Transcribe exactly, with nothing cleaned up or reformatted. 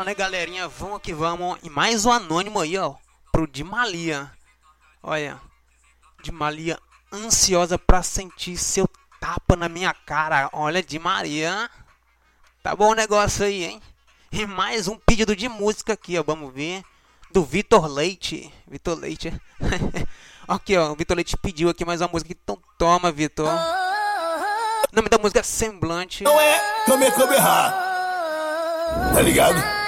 Fala aí, galerinha, vamos que vamos. E mais um anônimo aí, ó, pro Di Malia. Olha, Di Malia ansiosa pra sentir seu tapa na minha cara. Olha, Di Maria, tá bom o negócio aí, hein? E mais um pedido de música aqui, ó, vamos ver. Do Vitor Leite. Vitor Leite. Aqui, ó, o Vitor Leite pediu aqui mais uma música. Então toma, Vitor. O nome da música é Semblante. Não é, não me clube errar. Tá ligado?